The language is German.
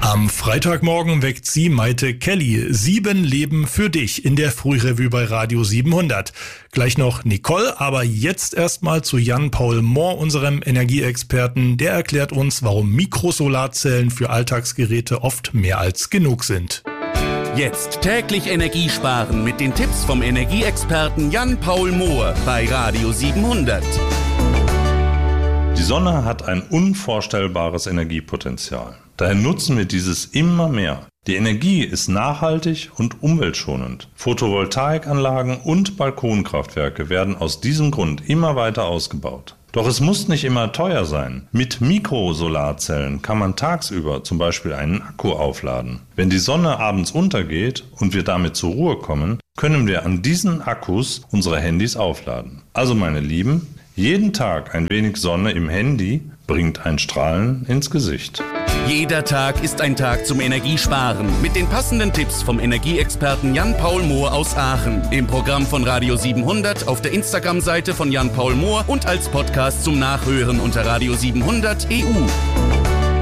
Am Freitagmorgen weckt sie Maite Kelly. 7 Leben für dich in der Frührevue bei Radio 700. Gleich noch Nicole, aber jetzt erstmal zu Jan-Paul Mohr, unserem Energieexperten. Der erklärt uns, warum Mikrosolarzellen für Alltagsgeräte oft mehr als genug sind. Jetzt täglich Energie sparen mit den Tipps vom Energieexperten Jan-Paul Mohr bei Radio 700. Die Sonne hat ein unvorstellbares Energiepotenzial. Daher nutzen wir dieses immer mehr. Die Energie ist nachhaltig und umweltschonend. Photovoltaikanlagen und Balkonkraftwerke werden aus diesem Grund immer weiter ausgebaut. Doch es muss nicht immer teuer sein. Mit Mikrosolarzellen kann man tagsüber zum Beispiel einen Akku aufladen. Wenn die Sonne abends untergeht und wir damit zur Ruhe kommen, können wir an diesen Akkus unsere Handys aufladen. Also meine Lieben, jeden Tag ein wenig Sonne im Handy bringt ein Strahlen ins Gesicht. Jeder Tag ist ein Tag zum Energiesparen mit den passenden Tipps vom Energieexperten Jan-Paul Mohr aus Aachen. Im Programm von Radio 700, auf der Instagram-Seite von Jan-Paul Mohr und als Podcast zum Nachhören unter Radio 700 EU.